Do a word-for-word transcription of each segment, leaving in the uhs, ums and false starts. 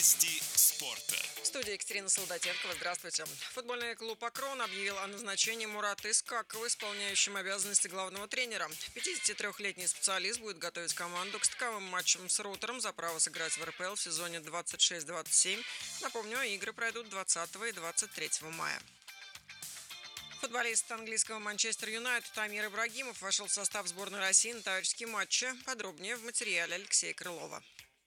Новости спорта. В студии Екатерина Солдатенкова. Здравствуйте. Футбольный клуб «Акрон» объявил о назначении Мурата Искакова исполняющим обязанности главного тренера. пятидесятитрёхлетний специалист будет готовить команду к стыковым матчам с Ротором за право сыграть в эр пэ эл в сезоне двадцать шесть двадцать семь. Напомню, игры пройдут двадцатого и двадцать третьего мая. Футболист английского Манчестер Юнайтед Амир Ибрагимов вошел в состав сборной России на товарищеские матчи. Подробнее в материале Алексея Крылова.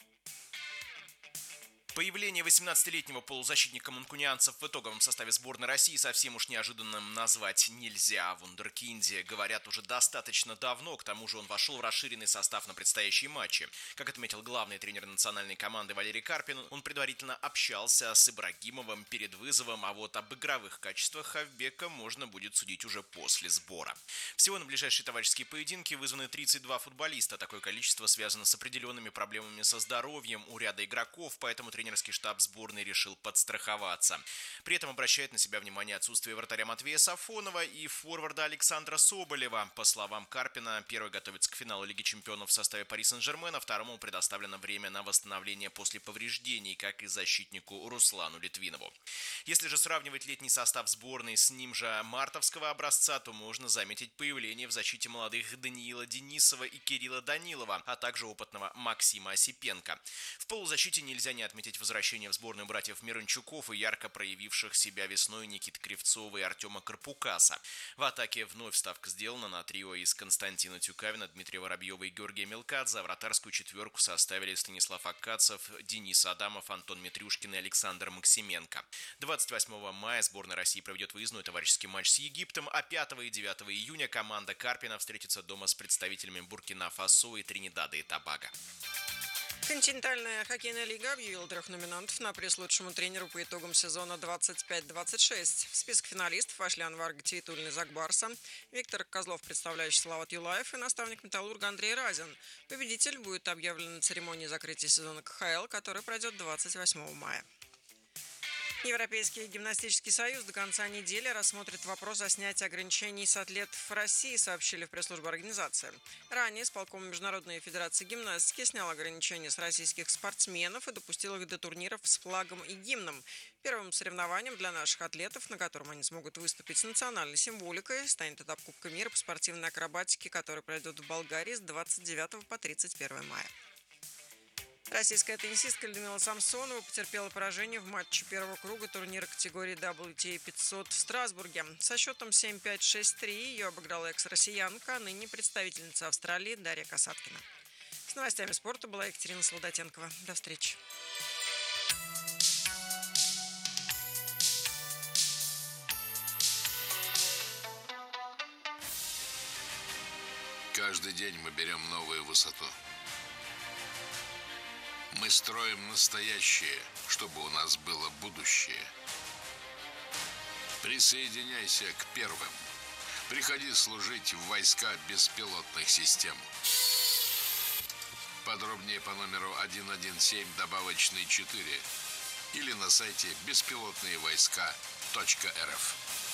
Появление восемнадцатилетнего полузащитника манкунианцев в итоговом составе сборной России совсем уж неожиданным назвать нельзя. О вундеркинде говорят уже достаточно давно, к тому же он вошел в расширенный состав на предстоящие матчи. Как отметил главный тренер национальной команды Валерий Карпин, он предварительно общался с Ибрагимовым перед вызовом, а вот об игровых качествах хавбека можно будет судить уже после сбора. Всего на ближайшие товарищеские поединки вызваны тридцать два футболиста. Такое количество связано с определенными проблемами со здоровьем у ряда игроков, поэтому тренер Тренерский штаб сборной решил подстраховаться. При этом обращает на себя внимание отсутствие вратаря Матвея Сафонова и форварда Александра Соболева. По словам Карпина, первый готовится к финалу Лиги чемпионов в составе Пари Сен-Жермена, второму предоставлено время на восстановление после повреждений, как и защитнику Руслану Литвинову. Если же сравнивать летний состав сборной с ним же мартовского образца, то можно заметить появление в защите молодых Даниила Денисова и Кирилла Данилова, а также опытного Максима Осипенко. В полузащите нельзя не отметить возвращение в сборную братьев Мирончуков и ярко проявивших себя весной Никиты Кривцова и Артема Карпукаса. В атаке вновь ставка сделана на трио из Константина Тюкавина, Дмитрия Воробьева и Георгия Мелкадзе. Вратарскую четверку составили Станислав Акацев, Денис Адамов, Антон Митрюшкин и Александр Максименко. двадцать восьмого мая сборная России проведет выездной товарищеский матч с Египтом, а пятого и девятого июня команда Карпина встретится дома с представителями Буркина-Фасо и Тринидада и Тобаго. Континентальная хоккейная лига объявила трех номинантов на приз лучшему тренеру по итогам сезона двадцать пять двадцать шесть. В список финалистов вошли Анвар Гатиетуллин из Акбарса, Виктор Козлов, представляющий Салават Юлаев, и наставник Металлурга Андрей Разин. Победитель будет объявлен на церемонии закрытия сезона ка ха эл, который пройдет двадцать восьмого мая. Европейский гимнастический союз до конца недели рассмотрит вопрос о снятии ограничений с атлетов России, сообщили в пресс-службе организации. Ранее исполком Международной федерации гимнастики снял ограничения с российских спортсменов и допустил их до турниров с флагом и гимном. Первым соревнованием для наших атлетов, на котором они смогут выступить с национальной символикой, станет этап Кубка мира по спортивной акробатике, который пройдет в Болгарии с двадцать девятого по тридцать первое мая. Российская теннисистка Людмила Самсонова потерпела поражение в матче первого круга турнира категории дабл ю ти эй пятьсот в Страсбурге. Со счетом семь пять шесть три ее обыграла экс-россиянка, а ныне представительница Австралии Дарья Касаткина. С новостями спорта была Екатерина Солдатенкова. До встречи. Каждый день мы берем новую высоту. Мы строим настоящее, чтобы у нас было будущее. Присоединяйся к первым. Приходи служить в войска беспилотных систем. Подробнее по номеру один один семь добавочный четыре или на сайте беспилотные войска точка эр эф.